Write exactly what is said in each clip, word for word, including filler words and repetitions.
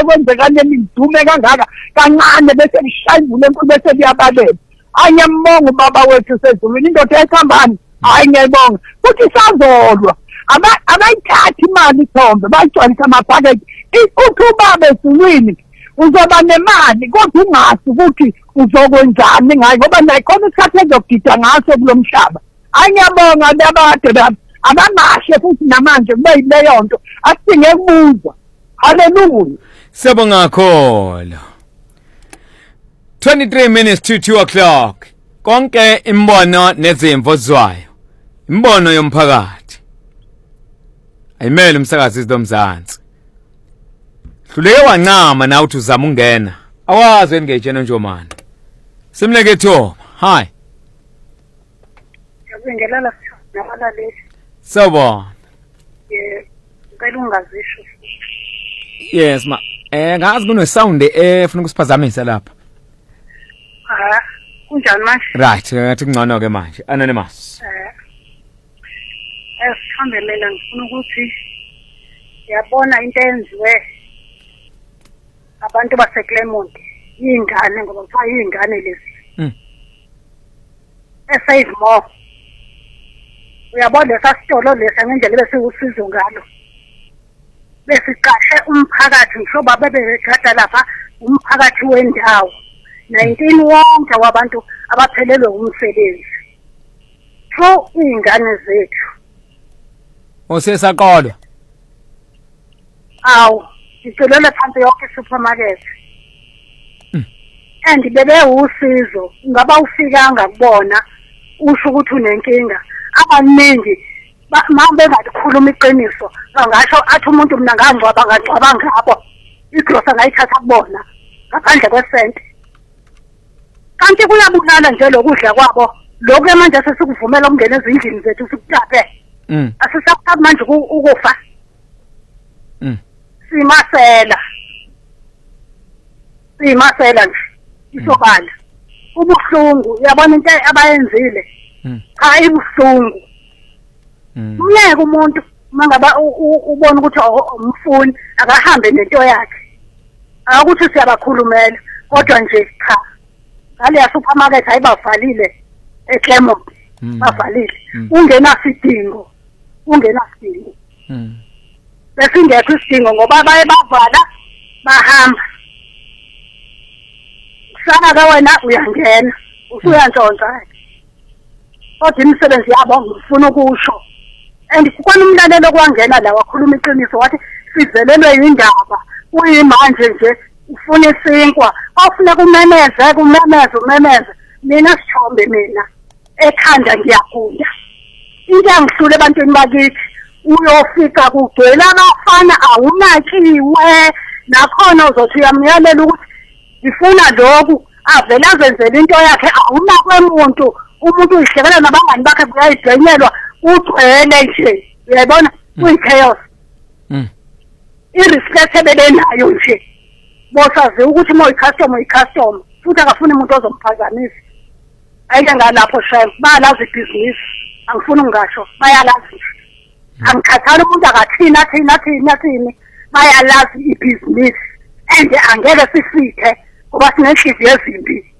kwenzekani idume kangaka kancane bese lishayivule enkulu bese liyabalela. Ayiyambonga ubaba wethu sezulwini indoda ekhambani. Hayi ngiyayibonga. Futhi sazolwa. Aba abayithatha imali Thombe bayigcwalisa amabhakede. Uthi ubaba ezulwini uzoba nemali kodwa ungazi ukuthi uzokwenzani ngayo ngoba nayikhona isikhathi ezogida ngaso kulomhlaba. Ayiyabonga labade abangashe futhi namanje kube yileyo nto asidinge ukubuzwa. Hallelujah. Siyabonga kakhulu. twenty-three minutes to two o'clock. Konke imbono nezimvo zwayo. Imbono yomphakathi. Ayimele umsakazi izdomzansi. Hluleke wancama na uthi uzama ungena. Awazi engejene njomani. Simleke Thoma. Hi. Ngiyabengela la nabalaleli. Sawubona. Eh, ngicela ungazisho. Yes ma. Eh ngazi kuno sound eh ufuna ukusiphazamisa lapha. Ah, kunjani manje? Right, ngathi kungcono ke manje. Anonymous. Eh. Eh, sihambe mina ngifuna ukuthi yabona into enziwe abantu base Claremont ingane ngoba kuthiwa ingane lezi. Mm. Save more. Uyabona lesasitolo lesa ngendlela bese usizo ngalo. Besiqashe umphakathi ngisho baba bebegada lapha umphakathi wendawo. nineteen wonke wabantu abaphelelwe umsebenzi. Tho ingane zethu. Osesaqolo. Awu, icelele phansi yonke supermarket. And bebe usizo, ngaba ufikanga kubona usho ukuthi unenkinga. Abaningi mambe ngakhuluma iqiniso, bangasho athi umuntu mina ngangcwaba ngacwaba ngabo. Iglosa ngayithatha kubona ngaphandle kwesente. Kanti kuyabulala nje lokudla kwabo. Lokho manje sesikuvumela ukungena ezindlini zethu sikuthape. Mm. Asisakuthatha manje ukufa. Mm. Simasela. Simasela nje. Isobala. Ubuhlungu, uyabona into abayenzile. Mm. Cha ibuhlungu. Mm. Uyeke umuntu mangaba ubona ukuthi umfuni akahambe nento yakhe. Akuthi siyabakhulumela kodwa nje cha. Ngale ya supermarket ayibavalile eClaremont. Bavalile. Ungena sidingo. Ungena sidingo. Mm. Besingekho isidingo ngoba baye bavala bahamba. Sana ka wena uyangena usuyantshontsha. Kodwa imisebenzi yabo ngifuna ukusho. And kukhona umlalelo kwangena la wakhuluma iqiniso wathi sivelelwe indaba. Uyimanje nje ufuna isinkwa. Awufuna kumemeze kumemeze umemeze. Mina sithombe mina ekhanda ngiyagunda. Into angihlule ebantwini bakithi uyofika kugcwele abafana awunakiwe nakhona uzothi uyamyalela ukuthi ngifuna lokhu avela azenzele into yakhe awunakwe umuntu umuntu uyihlekela nabangani bakhe kuyayidwenyelwa ugcwele nje uyayibona kuyi-chaos. Mm. I-respect ebebenayo nje bosazi ukuthi uma uyi-customer uyi-customer futhi akafuni umuntu ozomphazamisa. Ayike ngalapho shayela bayalazi ibhizinisi angifuni ungasho bayalazi. Angikhathali umuntu akathini athini athini athini bayalazi ibhizinisi and angeke sifike ngoba sinenhliziyo ezimbi.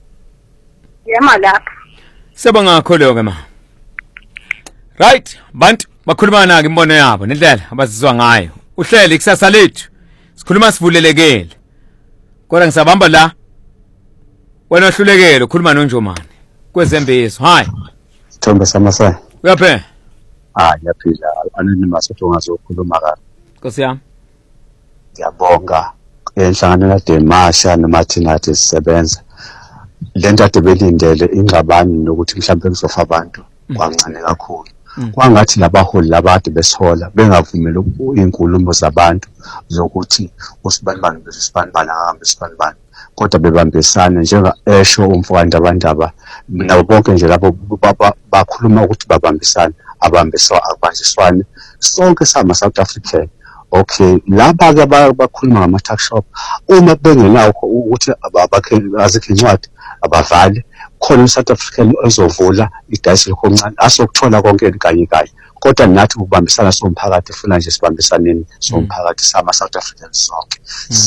Yema lapho. Siyabonga kakhulu ke ma. Right, bantu bakhuluma na ke imbono yabo nendlela abazizwa ngayo. Uhlele ikusasa lethu. Sikhuluma sivulelekele. Kodwa ngisabamba la. Wena ohlulekele ukhuluma noNjomani. Kwezembizo. Hi. Thombe Samasai. Uyaphe? Ah, ngiyaphila. Anonymous uthi ungazokhuluma kahle. Nkosi yami. Ngiyabonga enhlanganela demasha noMartinathi sisebenza. Lento ade belindele ingxabano nokuthi mhlawumbe kuzofa abantu kwancane kakhulu. Kwangathi labaholi labade besola bengavumela inkulumo zabantu zokuthi usibanibani besibanibani ahambe isibanibani. Kodwa bebambisana njenga esho umfowanda abandaba nabo bonke nje lapho bakhuluma ukuthi babambisana abambiswa abanjiswane sonke sama South African. Okay, laba ke bakhuluma ngama talk shop uma bengenawo ukuthi abakhe azikho incwadi abavale khona South African ezovula idayisi lokuncane asokuthola konke kanye kanye kodwa nathi ukubambisana somphakathi funa nje sibambisaneni somphakathi sama South Africans sonke.